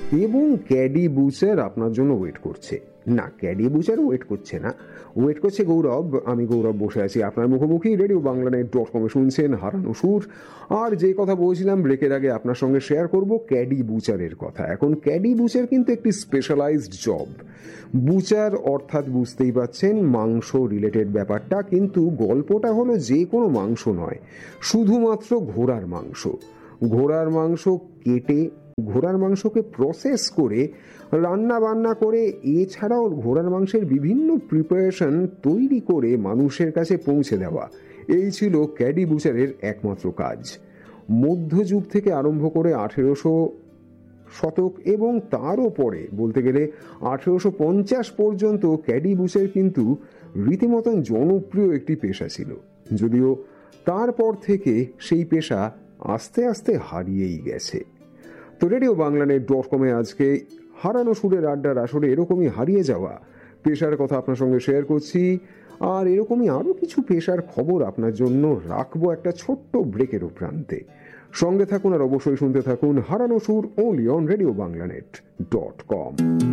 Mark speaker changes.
Speaker 1: এবং ক্যাডি বুচার আপনার জন্য ওয়েট করছে। না, ক্যাডি বুচার ওয়েট করছে না, ওয়েট করছে গৌরব। আমি গৌরব বসে আছি আপনার মুখোমুখি রেডিও বাংলানেট.com শুনছেন হারানো সুর। আর যে কথা বলছিলাম ব্রেকের আগে আপনার সঙ্গে শেয়ার করব ক্যাডি বুচারের কথা। এখন ক্যাডি বুচার কিন্তু একটি স্পেশালাইজড জব। বুচার অর্থাৎ বুঝতেই পাচ্ছেন মাংস রিলেটেড ব্যাপারটা, কিন্তু গল্পটা হলো যে কোনো মাংস নয়, শুধুমাত্র ঘোড়ার মাংস। ঘোড়ার মাংস কেটে, ঘোড়ার মাংসকে প্রসেস করে, রান্না বান্না করে, এছাড়াও ঘোড়ার মাংসের বিভিন্ন প্রিপারেশন তৈরি করে মানুষের কাছে পৌঁছে দেওয়া, এই ছিল ক্যাডি বুচারের একমাত্র কাজ। মধ্যযুগ থেকে আরম্ভ করে 1800 শতক এবং তারও পরে বলতে গেলে 1850 পর্যন্ত ক্যাডি বুচার কিন্তু রীতিমতন জনপ্রিয় একটি পেশা ছিল, যদিও তারপর থেকে সেই পেশা আস্তে আস্তে হারিয়েই গেছে। তো রেডিও বাংলানেট.com আজকে হারানো সুরের আড্ডার আসরে এরকমই হারিয়ে যাওয়া পেশার কথা আপনার সঙ্গে শেয়ার করছি। আর এরকমই আরও কিছু পেশার খবর আপনার জন্য রাখবো একটা ছোট্ট ব্রেকেরও প্রান্তে। সঙ্গে থাকুন আর অবশ্যই শুনতে থাকুন হারানো সুর, only on রেডিও বাংলানেট.com।